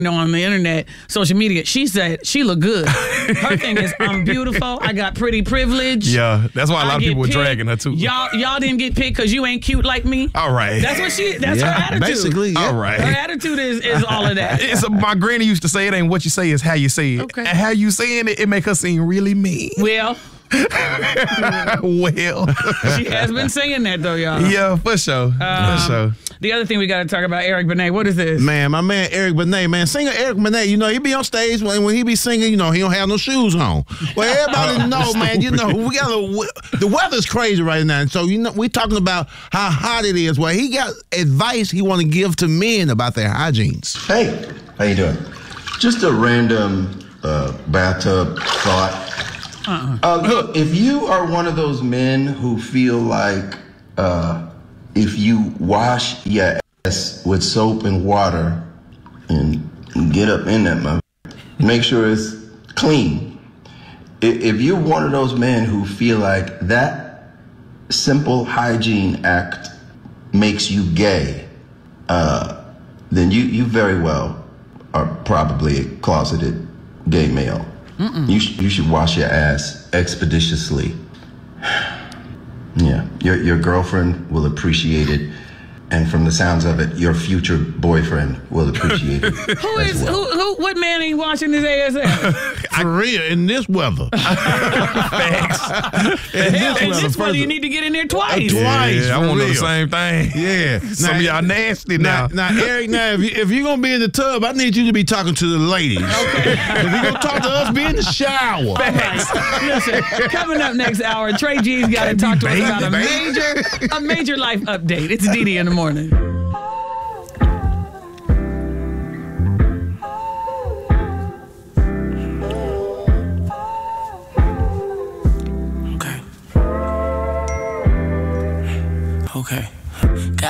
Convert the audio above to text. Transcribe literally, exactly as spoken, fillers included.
on the internet, social media. She said she looked good. Her thing is, I'm beautiful. I got pretty privilege. Yeah, that's why a lot I of people were picked. dragging her too. Y'all, y'all didn't get picked because you ain't cute like me. All right. That's what she. That's Yeah, her attitude. basically, yeah. All right. Her attitude is is all of that. It's a, my granny used to say it ain't what you say, it's how you say it. Okay. And how you saying it, it make her seem really mean. Well, Well. she has been saying that though, y'all. Yeah, for sure. Um, for sure. The other thing we got to talk about, Eric Benet. What is this? Man, my man Eric Benet, man, singer Eric Benet, you know, he be on stage when, when he be singing, you know, he don't have no shoes on. Well, everybody know, man, you know, we got a, the weather's crazy right now. So, you know, we talking about how hot it is. Well, he got advice he want to give to men about their hygienes. Hey, how you doing? Just a random uh, bathtub thought. Uh-uh. Uh, look, if you are one of those men who feel like uh, if you wash your ass with soap and water and, and get up in that mother, make sure it's clean. If you're one of those men who feel like that simple hygiene act makes you gay, uh, then you, you very well are probably a closeted gay male. Mm-mm. You, sh- you should wash your ass expeditiously. Yeah, your your girlfriend will appreciate it, and from the sounds of it, your future boyfriend will appreciate it. Who as is well. who? Who? What man ain't washing his ass out? For real, in this weather. Facts. In Hell, in this first weather, you of- need to get in there twice. Twice, Yeah, I for want to do the real. same thing. Yeah. Some of y'all nasty now. Now, now Eric, now, if, you, if you're going to be in the tub, I need you to be talking to the ladies. Okay. If you're going to talk to us, be in the shower. All right. Listen, coming up next hour, Trey G's got to talk to us about a major, a major life update. It's D D in the morning. Okay. Okay.